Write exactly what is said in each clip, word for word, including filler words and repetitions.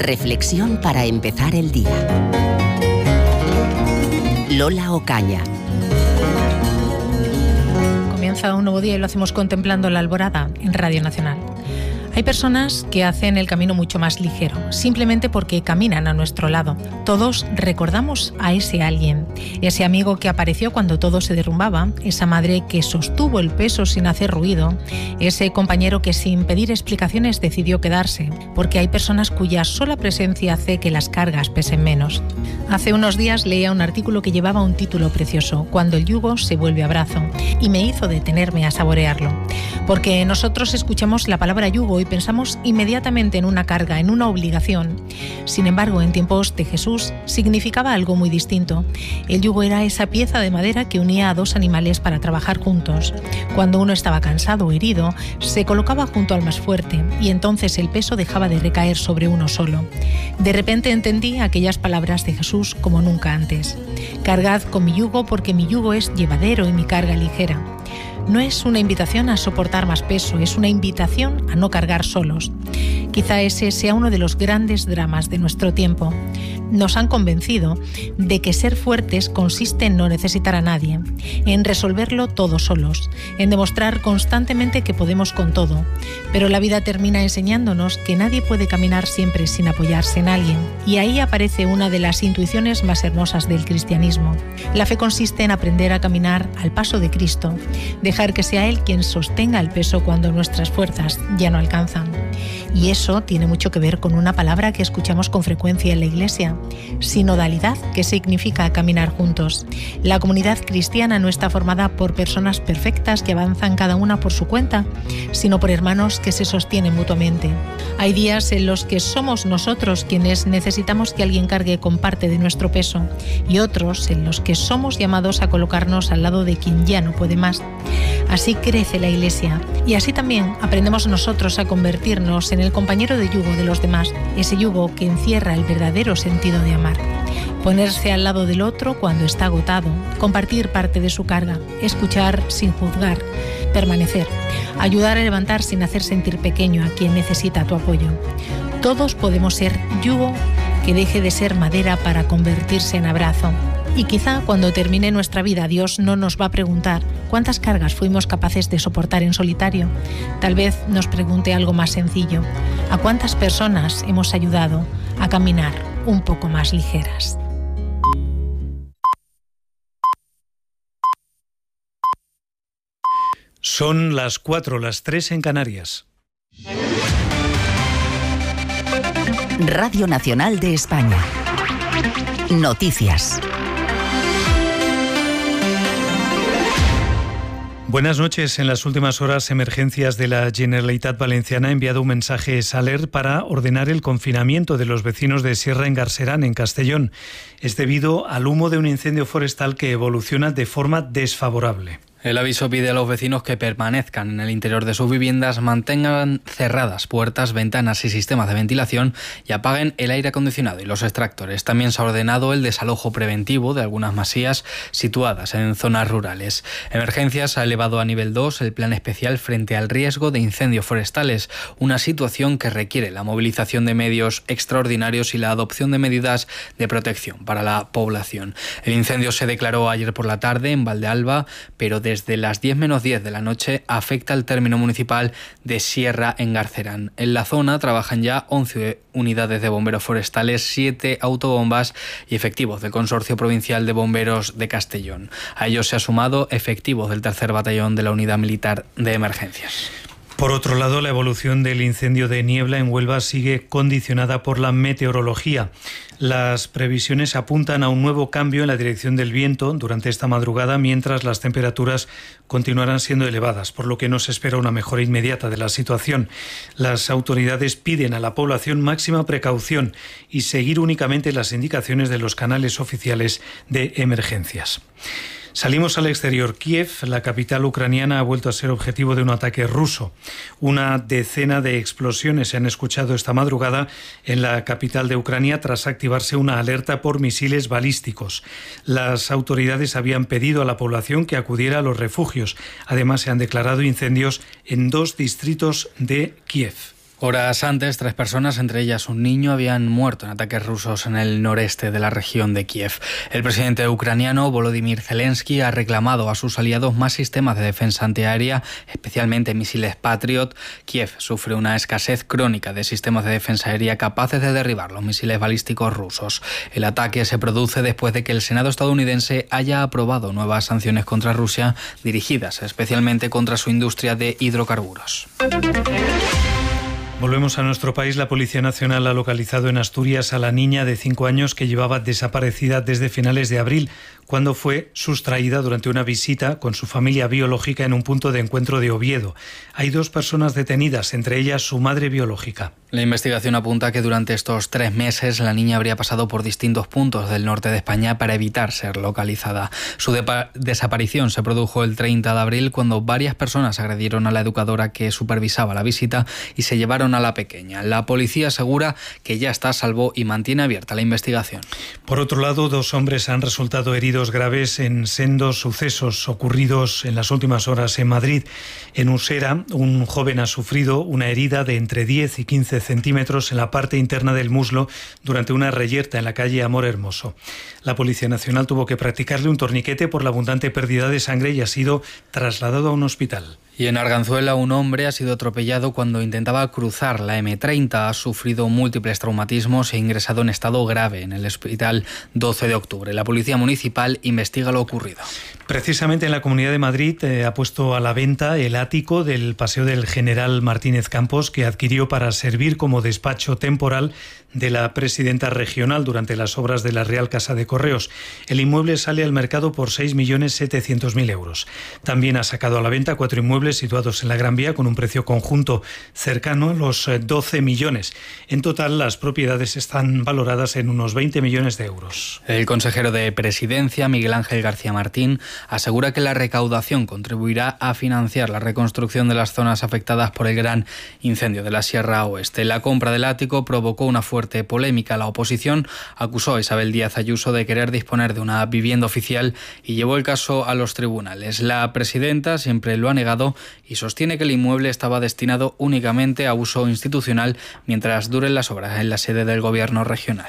Reflexión para empezar el día. Lola Ocaña. Comienza un nuevo día y lo hacemos contemplando la alborada en Radio Nacional. Hay personas que hacen el camino mucho más ligero, simplemente porque caminan a nuestro lado. Todos recordamos a ese alguien, ese amigo que apareció cuando todo se derrumbaba, esa madre que sostuvo el peso sin hacer ruido, ese compañero que sin pedir explicaciones decidió quedarse, porque hay personas cuya sola presencia hace que las cargas pesen menos. Hace unos días leía un artículo que llevaba un título precioso, Cuando el yugo se vuelve abrazo, y me hizo detenerme a saborearlo, porque nosotros escuchamos la palabra yugo y pensamos inmediatamente en una carga, en una obligación. Sin embargo, en tiempos de Jesús significaba algo muy distinto. El yugo era esa pieza de madera que unía a dos animales para trabajar juntos. Cuando uno estaba cansado o herido, se colocaba junto al más fuerte y entonces el peso dejaba de recaer sobre uno solo. De repente entendí aquellas palabras de Jesús como nunca antes. Cargad con mi yugo porque mi yugo es llevadero y mi carga ligera. No es una invitación a soportar más peso, es una invitación a no cargar solos. Quizá ese sea uno de los grandes dramas de nuestro tiempo. Nos han convencido de que ser fuertes consiste en no necesitar a nadie, en resolverlo todos solos, en demostrar constantemente que podemos con todo. Pero la vida termina enseñándonos que nadie puede caminar siempre sin apoyarse en alguien. Y ahí aparece una de las intuiciones más hermosas del cristianismo. La fe consiste en aprender a caminar al paso de Cristo, dejar que sea Él quien sostenga el peso cuando nuestras fuerzas ya no alcanzan. Y eso tiene mucho que ver con una palabra que escuchamos con frecuencia en la Iglesia: sinodalidad, que significa caminar juntos. La comunidad cristiana no está formada por personas perfectas que avanzan cada una por su cuenta, sino por hermanos que se sostienen mutuamente. Hay días en los que somos nosotros quienes necesitamos que alguien cargue con parte de nuestro peso y otros en los que somos llamados a colocarnos al lado de quien ya no puede más. Así crece la Iglesia y así también aprendemos nosotros a convertirnos en el compañero de yugo de los demás, ese yugo que encierra el verdadero sentido de amar. Ponerse al lado del otro cuando está agotado, compartir parte de su carga, escuchar sin juzgar, permanecer, ayudar a levantar sin hacer sentir pequeño a quien necesita tu apoyo. Todos podemos ser yugo que deje de ser madera para convertirse en abrazo. Y quizá cuando termine nuestra vida Dios no nos va a preguntar cuántas cargas fuimos capaces de soportar en solitario. Tal vez nos pregunte algo más sencillo: ¿a cuántas personas hemos ayudado a caminar un poco más ligeras? Son las cuatro, las tres en Canarias. Radio Nacional de España. Noticias. Buenas noches. En las últimas horas, Emergencias de la Generalitat Valenciana ha enviado un mensaje Saler para ordenar el confinamiento de los vecinos de Sierra en Garserán, en Castellón. Es debido al humo de un incendio forestal que evoluciona de forma desfavorable. El aviso pide a los vecinos que permanezcan en el interior de sus viviendas, mantengan cerradas puertas, ventanas y sistemas de ventilación y apaguen el aire acondicionado y los extractores. También se ha ordenado el desalojo preventivo de algunas masías situadas en zonas rurales. Emergencias ha elevado a nivel dos el plan especial frente al riesgo de incendios forestales, una situación que requiere la movilización de medios extraordinarios y la adopción de medidas de protección para la población. El incendio se declaró ayer por la tarde en Valdealba, pero de Desde las diez menos diez de la noche afecta al término municipal de Sierra en Garcerán. En la zona trabajan ya once unidades de bomberos forestales, siete autobombas y efectivos del Consorcio Provincial de Bomberos de Castellón. A ellos se ha sumado efectivos del tercer Batallón de la Unidad Militar de Emergencias. Por otro lado, la evolución del incendio de niebla en Huelva sigue condicionada por la meteorología. Las previsiones apuntan a un nuevo cambio en la dirección del viento durante esta madrugada, mientras las temperaturas continuarán siendo elevadas, por lo que no se espera una mejora inmediata de la situación. Las autoridades piden a la población máxima precaución y seguir únicamente las indicaciones de los canales oficiales de emergencias. Salimos al exterior. Kiev, la capital ucraniana, ha vuelto a ser objetivo de un ataque ruso. Una decena de explosiones se han escuchado esta madrugada en la capital de Ucrania tras activarse una alerta por misiles balísticos. Las autoridades habían pedido a la población que acudiera a los refugios. Además, se han declarado incendios en dos distritos de Kiev. Horas antes, tres personas, entre ellas un niño, habían muerto en ataques rusos en el noreste de la región de Kiev. El presidente ucraniano, Volodymyr Zelensky, ha reclamado a sus aliados más sistemas de defensa antiaérea, especialmente misiles Patriot. Kiev sufre una escasez crónica de sistemas de defensa aérea capaces de derribar los misiles balísticos rusos. El ataque se produce después de que el Senado estadounidense haya aprobado nuevas sanciones contra Rusia, dirigidas especialmente contra su industria de hidrocarburos. Volvemos a nuestro país. La Policía Nacional ha localizado en Asturias a la niña de cinco años que llevaba desaparecida desde finales de abril, cuando fue sustraída durante una visita con su familia biológica en un punto de encuentro de Oviedo. Hay dos personas detenidas, entre ellas su madre biológica. La investigación apunta que durante estos tres meses la niña habría pasado por distintos puntos del norte de España para evitar ser localizada. Su desaparición se produjo el treinta de abril, cuando varias personas agredieron a la educadora que supervisaba la visita y se llevaron a la pequeña. La policía asegura que ya está a salvo y mantiene abierta la investigación. Por otro lado, dos hombres han resultado heridos graves en sendos sucesos ocurridos en las últimas horas en Madrid. En Usera, un joven ha sufrido una herida de entre diez y quince centímetros en la parte interna del muslo durante una reyerta en la calle Amor Hermoso. La Policía Nacional tuvo que practicarle un torniquete por la abundante pérdida de sangre y ha sido trasladado a un hospital. Y en Arganzuela, un hombre ha sido atropellado cuando intentaba cruzar la eme treinta. Ha sufrido múltiples traumatismos e ingresado en estado grave en el hospital doce de octubre. La Policía Municipal investiga lo ocurrido. Precisamente en la Comunidad de Madrid eh, ha puesto a la venta el ático del Paseo del General Martínez Campos, que adquirió para servir como despacho temporal de la presidenta regional durante las obras de la Real Casa de Correos. El inmueble sale al mercado por seis millones setecientos mil euros. También ha sacado a la venta cuatro inmuebles situados en la Gran Vía con un precio conjunto cercano a los doce millones. En total, las propiedades están valoradas en unos veinte millones de euros. El consejero de Presidencia, Miguel Ángel García Martín, asegura que la recaudación contribuirá a financiar la reconstrucción de las zonas afectadas por el gran incendio de la Sierra Oeste. La compra del ático provocó una fuerte polémica. La oposición acusó a Isabel Díaz Ayuso de querer disponer de una vivienda oficial y llevó el caso a los tribunales. La presidenta siempre lo ha negado y sostiene que el inmueble estaba destinado únicamente a uso institucional mientras duren las obras en la sede del Gobierno regional.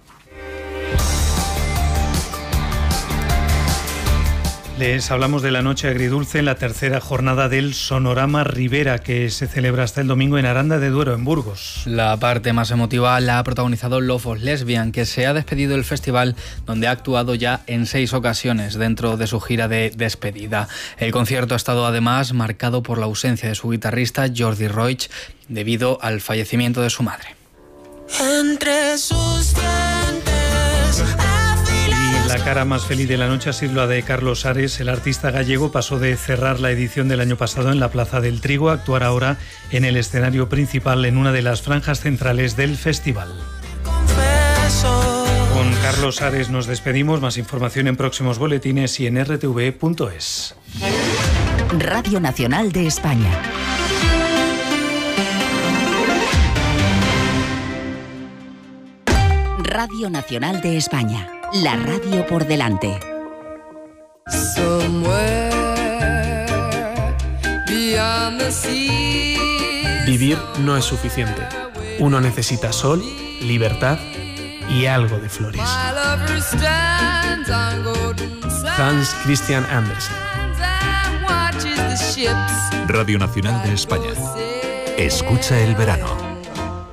Les hablamos de la noche agridulce en la tercera jornada del Sonorama Ribera, que se celebra hasta el domingo en Aranda de Duero, en Burgos. La parte más emotiva la ha protagonizado Love of Lesbian, que se ha despedido del festival, donde ha actuado ya en seis ocasiones dentro de su gira de despedida. El concierto ha estado además marcado por la ausencia de su guitarrista Jordi Roig debido al fallecimiento de su madre. Entre sus dientes. La cara más feliz de la noche ha sido la de Carlos Ares. El artista gallego pasó de cerrar la edición del año pasado en la Plaza del Trigo a actuar ahora en el escenario principal en una de las franjas centrales del festival. Con Carlos Ares nos despedimos. Más información en próximos boletines y en erre te ve punto es. Radio Nacional de España. Radio Nacional de España. La radio por delante. Vivir no es suficiente. Uno necesita sol, libertad y algo de flores. Hans Christian Andersen. Radio Nacional de España. Escucha el verano.